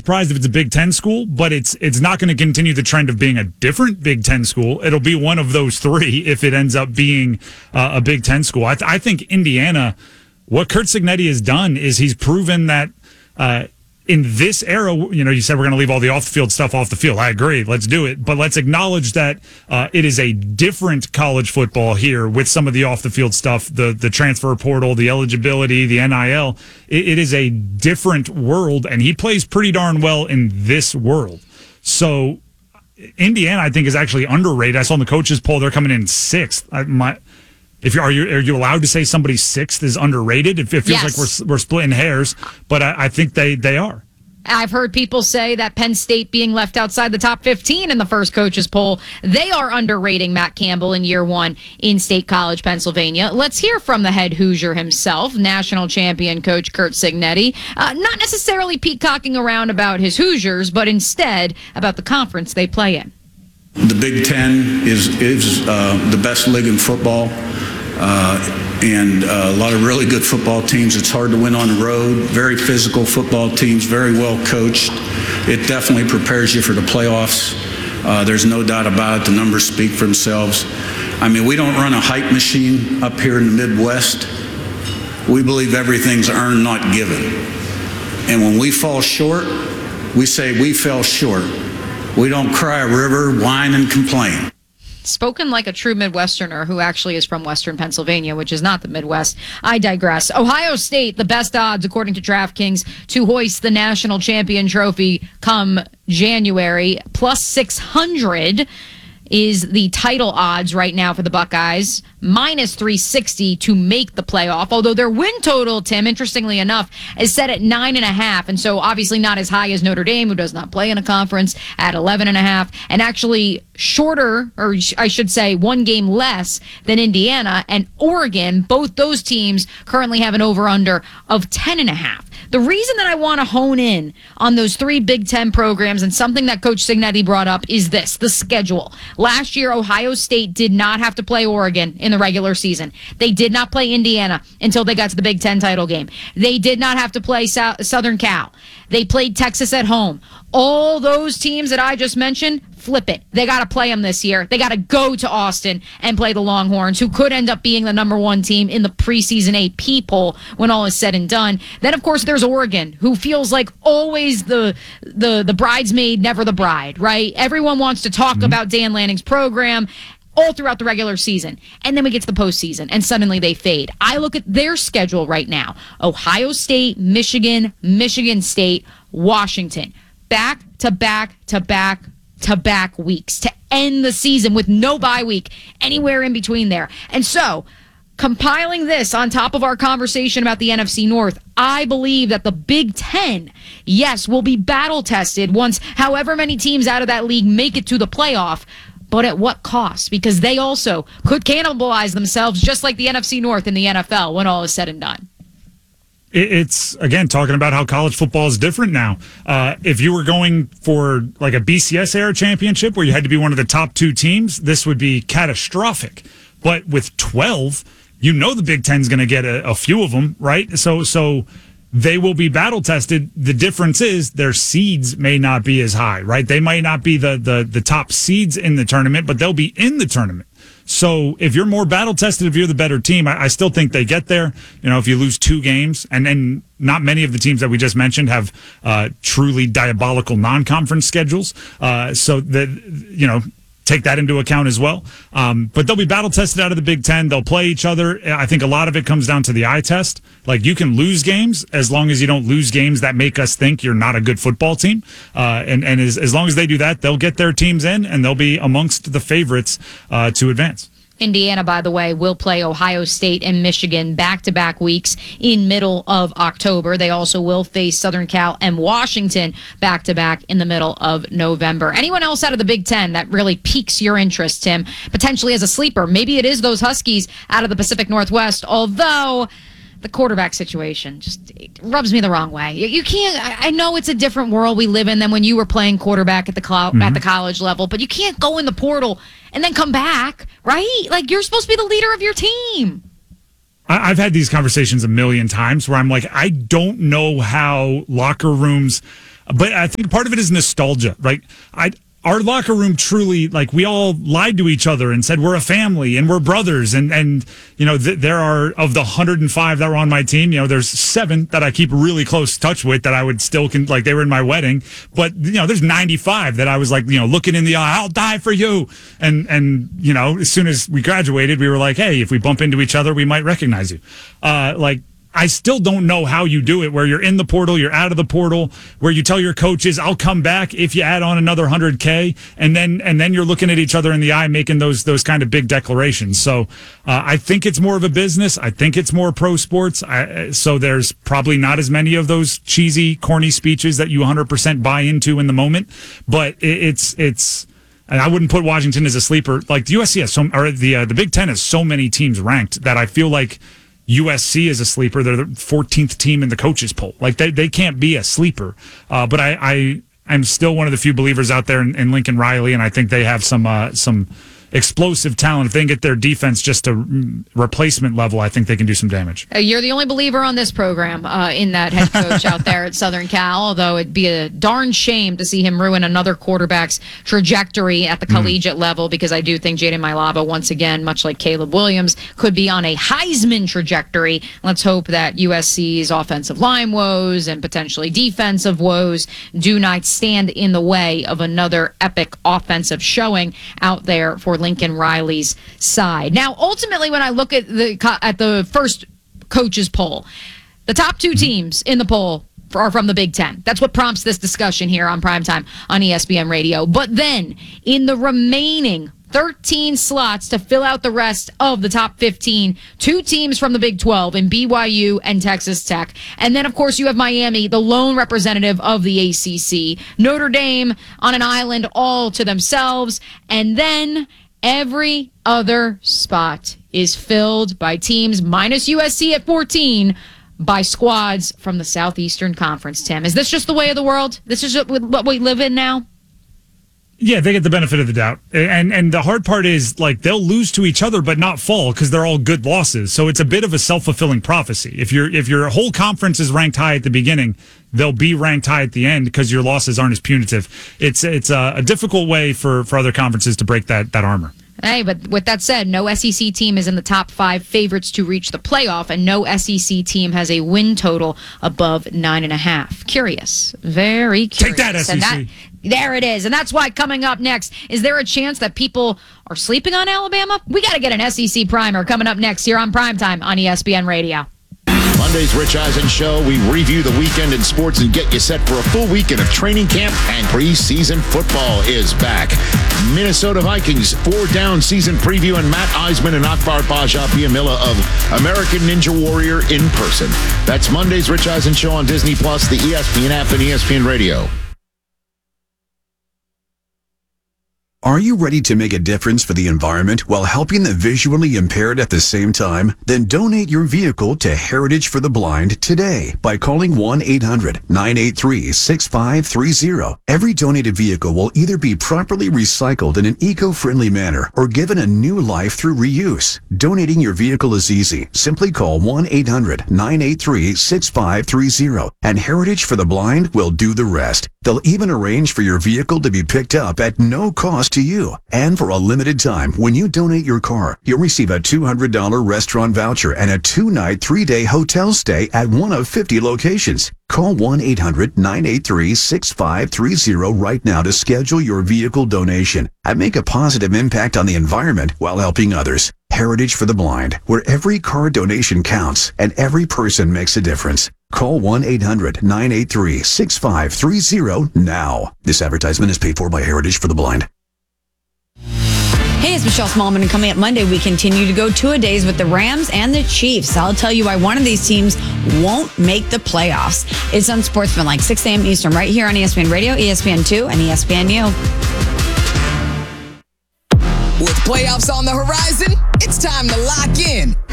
surprised if it's a Big Ten school, but it's not going to continue the trend of being a different Big Ten school. It'll be one of those three if it ends up being a Big Ten school. I think Indiana, what Curt Cignetti has done is he's proven that in this era, you said we're going to leave all the off-the-field stuff off the field. I agree. Let's do it. But let's acknowledge that it is a different college football here with some of the off-the-field stuff, the transfer portal, the eligibility, the NIL. It is a different world, and he plays pretty darn well in this world. So Indiana, I think, is actually underrated. I saw in the coaches poll, they're coming in sixth. Are you allowed to say somebody sixth is underrated? It feels like we're splitting hairs, but I think they are. I've heard people say that Penn State being left outside the top 15 in the first coaches poll, they are underrating Matt Campbell in year one in State College, Pennsylvania. Let's hear from the head Hoosier himself, national champion coach Curt Cignetti. Not necessarily peacocking around about his Hoosiers, but instead about the conference they play in. The Big Ten is the best league in football. And a lot of really good football teams. It's hard to win on the road. Very physical football teams, very well coached. It definitely prepares you for the playoffs. There's no doubt about it. The numbers speak for themselves. I mean, we don't run a hype machine up here in the Midwest. We believe everything's earned, not given. And when we fall short, we say we fell short. We don't cry a river, whine, and complain. Spoken like a true Midwesterner who actually is from Western Pennsylvania, which is not the Midwest. I digress. Ohio State, the best odds, according to DraftKings, to hoist the national champion trophy come January. Plus 600 is the title odds right now for the Buckeyes. Minus 360 to make the playoff. Although their win total, Tim, interestingly enough, is set at 9.5. And so obviously not as high as Notre Dame, who does not play in a conference, at 11.5. And actually shorter, or I should say one game less than Indiana and Oregon. Both those teams currently have an over-under of 10.5. The reason that I want to hone in on those three Big Ten programs and something that Coach Cignetti brought up is this, the schedule. Last year, Ohio State did not have to play Oregon in the regular season. They did not play Indiana until they got to the Big Ten title game. They did not have to play Southern Cal. They played Texas at home. All those teams that I just mentioned, flip it. They got to play them this year. They got to go to Austin and play the Longhorns, who could end up being the number one team in the preseason AP poll when all is said and done. Then, of course, there's Oregon, who feels like always the bridesmaid, never the bride, right? Everyone wants to talk about Dan Lanning's program all throughout the regular season. And then we get to the postseason, and suddenly they fade. I look at their schedule right now. Ohio State, Michigan, Michigan State, Washington. Back to back to back to back weeks to end the season with no bye week anywhere in between there. And so, compiling this on top of our conversation about the NFC North, I believe that the Big Ten, yes, will be battle tested once however many teams out of that league make it to the playoff. But at what cost? Because they also could cannibalize themselves just like the NFC North in the NFL when all is said and done. It's, again, talking about how college football is different now. If you were going for like a BCS era championship where you had to be one of the top two teams, this would be catastrophic. But with 12, the Big Ten's going to get a few of them, right? So they will be battle tested. The difference is their seeds may not be as high, right? They might not be the top seeds in the tournament, but they'll be in the tournament. So if you're more battle tested, if you're the better team, I still think they get there. If you lose two games, and then not many of the teams that we just mentioned have truly diabolical non-conference schedules. So that, take that into account as well. But they'll be battle tested out of the Big Ten. They'll play each other. I think a lot of it comes down to the eye test. Like, you can lose games as long as you don't lose games that make us think you're not a good football team. And as long as they do that, they'll get their teams in, and they'll be amongst the favorites to advance. Indiana, by the way, will play Ohio State and Michigan back-to-back weeks in middle of October. They also will face Southern Cal and Washington back-to-back in the middle of November. Anyone else out of the Big Ten that really piques your interest, Tim, potentially as a sleeper? Maybe it is those Huskies out of the Pacific Northwest, although the quarterback situation just rubs me the wrong way. You can't. I know it's a different world we live in than when you were playing quarterback at the college level, but you can't go in the portal and then come back, right? Like, you're supposed to be the leader of your team. I've had these conversations a million times where I'm like, I don't know how locker rooms But I think part of it is nostalgia, right? Our locker room truly, like, we all lied to each other and said we're a family and we're brothers. And there are, of the 105 that were on my team, there's 7 that I keep really close touch with that I would still, like, they were in my wedding. But, there's 95 that I was, like, looking in the eye, I'll die for you. And as soon as we graduated, we were like, hey, if we bump into each other, we might recognize you. I still don't know how you do it, where you're in the portal, you're out of the portal, where you tell your coaches, I'll come back if you add on another 100K, and then you're looking at each other in the eye, making those kind of big declarations. So I think it's more of a business. I think it's more pro sports. So there's probably not as many of those cheesy, corny speeches that you 100% buy into in the moment. But it's. And I wouldn't put Washington as a sleeper. Like, the USC has the Big Ten has so many teams ranked that I feel like USC is a sleeper. They're the 14th team in the coaches poll. Like, they can't be a sleeper. But I'm still one of the few believers out there in Lincoln Riley, and I think they have some explosive talent. If they can get their defense just to replacement level, I think they can do some damage. You're the only believer on this program in that head coach out there at Southern Cal, although it'd be a darn shame to see him ruin another quarterback's trajectory at the collegiate level, because I do think Jaden Mailava, once again, much like Caleb Williams, could be on a Heisman trajectory. Let's hope that USC's offensive line woes and potentially defensive woes do not stand in the way of another epic offensive showing out there for Lincoln Riley's side. Now, ultimately, when I look at the first coaches poll, the top 2 teams in the poll are from the Big Ten. That's what prompts this discussion here on Primetime on ESPN Radio. But then, in the remaining 13 slots to fill out the rest of the top 15, 2 teams from the Big 12 in BYU and Texas Tech. And then, of course, you have Miami, the lone representative of the ACC. Notre Dame on an island all to themselves. And then every other spot is filled by teams, minus USC at 14, by squads from the Southeastern Conference, Tim. Is this just the way of the world? This is what we live in now? Yeah, they get the benefit of the doubt. And the hard part is, like, they'll lose to each other but not fall because they're all good losses. So it's a bit of a self-fulfilling prophecy. If your whole conference is ranked high at the beginning, they'll be ranked high at the end because your losses aren't as punitive. It's a difficult way for other conferences to break that armor. Hey, but with that said, no SEC team is in the top 5 favorites to reach the playoff, and no SEC team has a win total above 9.5. Curious. Very curious. Take that, SEC. There it is. And that's why coming up next, is there a chance that people are sleeping on Alabama? We got to get an SEC primer coming up next here on Primetime on ESPN Radio. Monday's Rich Eisen Show, we review the weekend in sports and get you set for a full weekend of training camp, and preseason football is back. Minnesota Vikings 4-down season preview, and Matt Eisman and Akbar Baja-Biamila of American Ninja Warrior in person. That's Monday's Rich Eisen Show on Disney+, the ESPN app, and ESPN Radio. Are you ready to make a difference for the environment while helping the visually impaired at the same time? Then donate your vehicle to Heritage for the Blind today by calling 1-800-983-6530. Every donated vehicle will either be properly recycled in an eco-friendly manner or given a new life through reuse. Donating your vehicle is easy. Simply call 1-800-983-6530 and Heritage for the Blind will do the rest. They'll even arrange for your vehicle to be picked up at no cost to you. And for a limited time, when you donate your car, you'll receive a $200 restaurant voucher and a 2-night, 3-day hotel stay at one of 50 locations. Call 1-800-983-6530 right now to schedule your vehicle donation and make a positive impact on the environment while helping others. Heritage for the Blind, where every car donation counts and every person makes a difference. Call 1-800-983-6530 now. This advertisement is paid for by Heritage for the Blind. Hey, it's Michelle Smallman, and coming up Monday, we continue to go two-a-days with the Rams and the Chiefs. I'll tell you why one of these teams won't make the playoffs. It's Unsportsmanlike, 6 a.m. Eastern, right here on ESPN Radio, ESPN2, and ESPNU. With playoffs on the horizon, it's time to lock in